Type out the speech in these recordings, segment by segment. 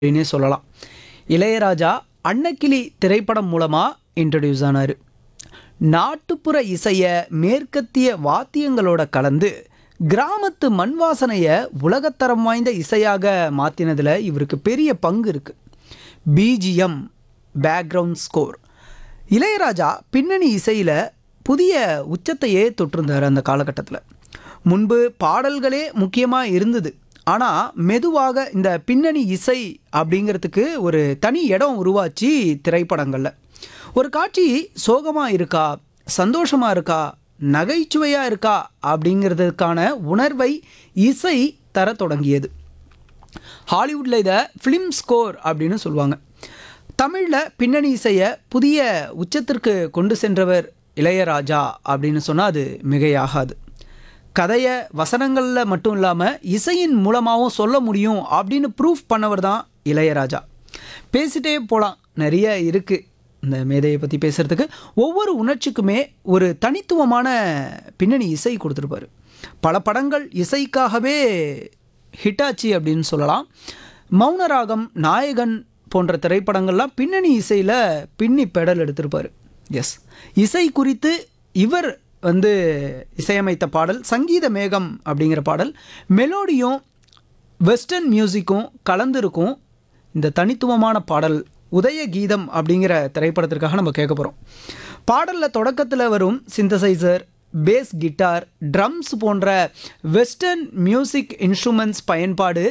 அப்படின்னே சொல்லலாம். இளையராஜா அன்னக்கிளி திரைப்படம் மூலமாக இன்ட்ரடியூஸ் ஆனார். நாட்டுப்புற இசையை மேற்கத்திய வாத்தியங்களோட கலந்து கிராமத்து மண் வாசனையை உலகத்தரம் வாய்ந்த இசையாக மாற்றினதில் இவருக்கு பெரிய பங்கு இருக்குது. BGM, background score. இளையராஜா பின்னணி இசையில் புதிய உச்சத்தையே தொட்டிருந்தார். அந்த காலகட்டத்தில் முன்பு பாடல்களே முக்கியமாக இருந்தது. ஆனால் மெதுவாக இந்த பின்னணி இசை அப்படிங்கிறதுக்கு ஒரு தனி இடம் உருவாச்சு திரைப்படங்களில். ஒரு காட்சி சோகமாக இருக்கா, சந்தோஷமாக இருக்கா, நகைச்சுவையாக இருக்கா அப்படிங்கிறதுக்கான உணர்வை இசை தர தொடங்கியது. ஹாலிவுட்டில் இதை ஃபிலிம் ஸ்கோர் அப்படின்னு சொல்லுவாங்க. தமிழில் பின்னணி இசையை புதிய உச்சத்திற்கு கொண்டு சென்றவர் இளையராஜா அப்படின்னு சொன்னால் அது மிகையாகாது. கதையை வசனங்களில் மட்டும் இல்லாமல் இசையின் மூலமாகவும் சொல்ல முடியும் அப்படின்னு ப்ரூஃப் பண்ணவர் தான் இளையராஜா. பேசிட்டே போகலாம், நிறைய இருக்குது இந்த மேதையை பற்றி பேசுகிறதுக்கு. ஒவ்வொரு உணர்ச்சிக்குமே ஒரு தனித்துவமான பின்னணி இசை கொடுத்துருப்பார். பல படங்கள் இசைக்காகவே ஹிட்டாச்சு அப்படின்னு சொல்லலாம். மௌனராகம், நாயகன் போன்ற திரைப்படங்கள்லாம் பின்னணி இசையில் பின்னி பெடல் எடுத்திருப்பார். எஸ், இசை குறித்து இவர் இசையமைத்த பாடல் சங்கீத மேகம் அப்படிங்கிற பாடல். மெலோடியும் வெஸ்டர்ன் மியூசிக்கும் கலந்துருக்கும் இந்த தனித்துவமான பாடல் உதய கீதம் அப்படிங்கிற திரைப்படத்திற்காக நம்ம கேட்க போகிறோம். பாடலில் தொடக்கத்தில் வரும் சிந்தசைசர், பேஸ் கிட்டார், ட்ரம்ஸ் போன்ற வெஸ்டர்ன் மியூசிக் இன்ஸ்ட்ருமெண்ட்ஸ் பயன்பாடு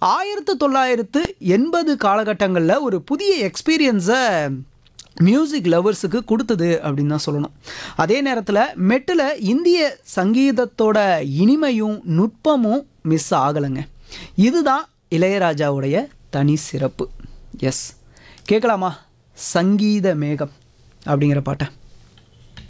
1980 காலகட்டங்களில் ஒரு புதிய எக்ஸ்பீரியன்ஸை மியூசிக் லவர்ஸுக்கு கொடுத்தது அப்படின்னு தான் சொல்லணும். அதே நேரத்தில் மெட்டில் இந்திய சங்கீதத்தோட இனிமையும் நுட்பமும் மிஸ் ஆகலைங்க. இதுதான் இளையராஜாவுடைய தனி சிறப்பு. எஸ், கேட்கலாமா சங்கீத மேகம் அப்படிங்கிற பாட்டை?